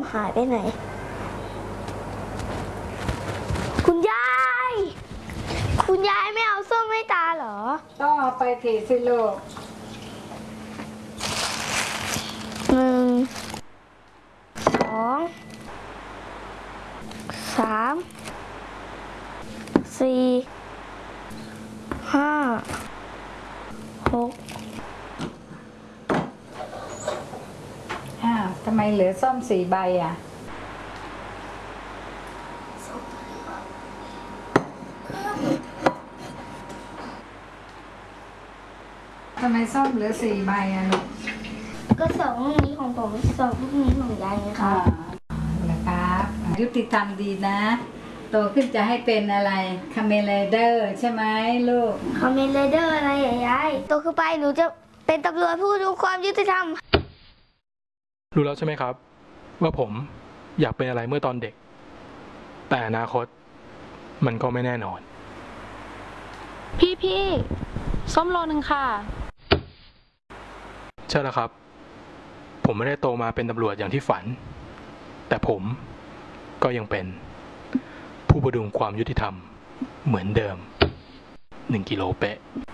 หายไปไหนคุณยายไม่เอาส้มให้ตาเหรอต้องเอาไปถีสิลูก 1 2 3 4 5 6 ทำไมเหลือส้ม4 ใบอ่ะทำไมส้มเหลือ4 ใบอ่ะลูกก็2 ลูกนี้ของผม2 ลูกนี้ของยายไงครับนะครับยุติธรรมดีนะโตขึ้นจะให้เป็นอะไรคาเมนไรเดอร์ใช่ไหมลูกคาเมนไรเดอร์อะไรยายโตขึ้นไปหนูจะเป็นตำรวจผู้ดูความยุติธรรมรู้แล้วใช่ไหมครับว่าผมอยากเป็นอะไรเมื่อตอนเด็กแต่อนาคตมันก็ไม่แน่นอนพี่ส้มโลนึงค่ะใช่แล้วครับผมไม่ได้โตมาเป็นตำรวจอย่างที่ฝันแต่ผมก็ยังเป็นผู้ประดุงความยุติธรรมเหมือนเดิม1 กิโลเป๊ะ